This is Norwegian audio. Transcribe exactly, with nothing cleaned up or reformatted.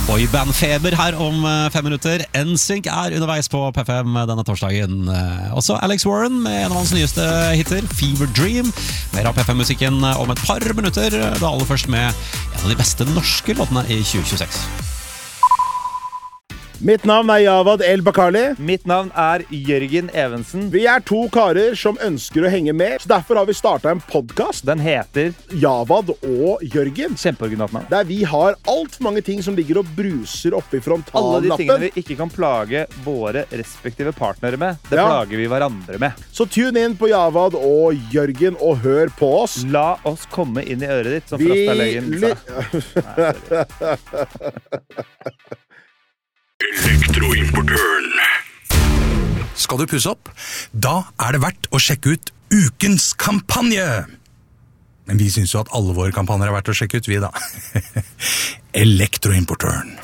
boybandfeber her om fem minutter. N Sync er underveis på P fem denne torsdagen. Også Alex Warren med en av hans nyeste hitter, Fever Dream. Mer av P fem-musikken om et par minutter, da aller først med en av de beste norske låtene i tjue tjueseks. Mitt navn er Javad El Bakali. Mitt navn er Jørgen Evensen. Vi er to karer som ønsker å henge med, så derfor har vi startet en podcast. Den heter Javad og Jørgen. Kjempeoriginalt navn. Der vi har alt for mange ting som ligger og bruser oppe i frontallappen. Alle de tingene vi ikke kan plage våre respektive partnere med, det Ja. plager vi hverandre med. Så tune inn på Javad og Jørgen og hør på oss. La oss komme inn i øret ditt, som Vi Frastalegen li- sa. Elektroimportøren. Skal du pusse opp? Da er det verdt å sjekke ut ukens kampanje. Men vi synes jo at alle våre kampanjer er verdt å sjekke ut, vi da. Elektroimportøren.